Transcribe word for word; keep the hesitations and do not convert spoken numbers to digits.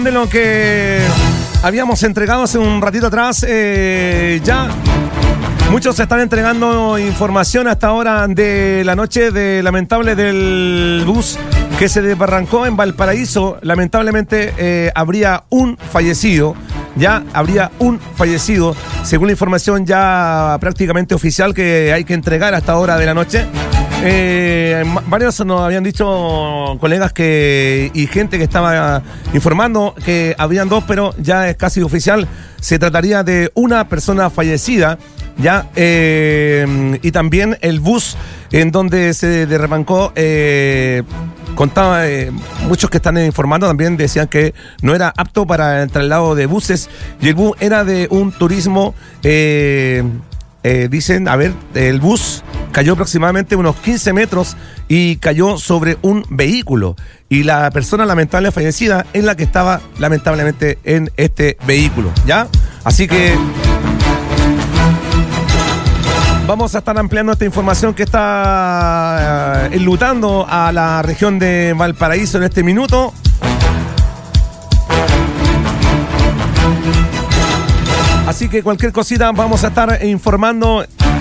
De lo que habíamos entregado hace un ratito atrás, eh, ya muchos se están entregando información hasta ahora de la noche de lamentable del bus que se desbarrancó en Valparaíso. Lamentablemente eh, habría un fallecido, ya habría un fallecido, según la información ya prácticamente oficial que hay que entregar hasta ahora de la noche. Eh, varios nos habían dicho colegas que y gente que estaba informando que habían dos, pero ya es casi oficial. Se trataría de una persona fallecida, ya eh, y también el bus en donde se derrancó. Eh, contaba eh, muchos que están informando también decían que no era apto para el traslado de buses y el bus era de un turismo. Eh, eh, dicen, a ver, el bus cayó aproximadamente unos quince metros y cayó sobre un vehículo. Y la persona lamentable fallecida es la que estaba lamentablemente en este vehículo, ¿ya? Así que vamos a estar ampliando esta información que está uh, enlutando a la región de Valparaíso en este minuto. Así que cualquier cosita vamos a estar informando.